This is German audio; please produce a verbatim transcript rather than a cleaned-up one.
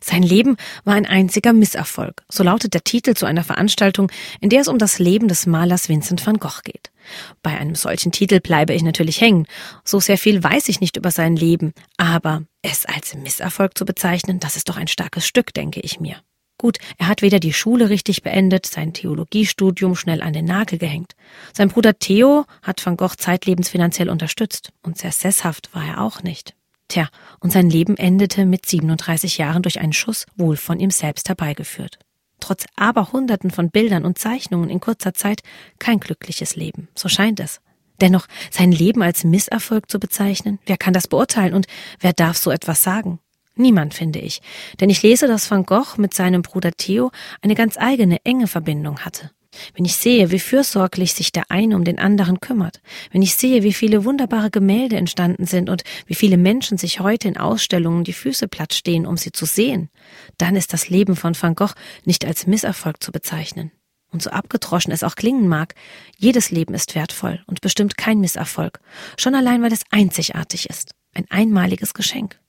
Sein Leben war ein einziger Misserfolg. So lautet der Titel zu einer Veranstaltung, in der es um das Leben des Malers Vincent van Gogh geht. Bei einem solchen Titel bleibe ich natürlich hängen. So sehr viel weiß ich nicht über sein Leben. Aber es als Misserfolg zu bezeichnen, das ist doch ein starkes Stück, denke ich mir. Gut, er hat weder die Schule richtig beendet, sein Theologiestudium schnell an den Nagel gehängt. Sein Bruder Theo hat Van Gogh zeitlebens finanziell unterstützt. Und sehr sesshaft war er auch nicht. Tja, und sein Leben endete mit siebenunddreißig Jahren durch einen Schuss, wohl von ihm selbst herbeigeführt. Trotz Aberhunderten von Bildern und Zeichnungen in kurzer Zeit kein glückliches Leben, so scheint es. Dennoch, sein Leben als Misserfolg zu bezeichnen, wer kann das beurteilen und wer darf so etwas sagen? Niemand, finde ich, denn ich lese, dass Van Gogh mit seinem Bruder Theo eine ganz eigene, enge Verbindung hatte. Wenn ich sehe, wie fürsorglich sich der eine um den anderen kümmert, wenn ich sehe, wie viele wunderbare Gemälde entstanden sind und wie viele Menschen sich heute in Ausstellungen die Füße platt stehen, um sie zu sehen, dann ist das Leben von Van Gogh nicht als Misserfolg zu bezeichnen. Und so abgedroschen es auch klingen mag, jedes Leben ist wertvoll und bestimmt kein Misserfolg, schon allein, weil es einzigartig ist, ein einmaliges Geschenk.